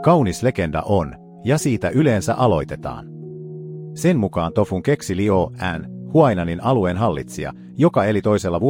Kaunis legenda on, ja siitä yleensä aloitetaan. Sen mukaan Tofun keksi Liu An, Huainanin alueen hallitsija, joka eli toisella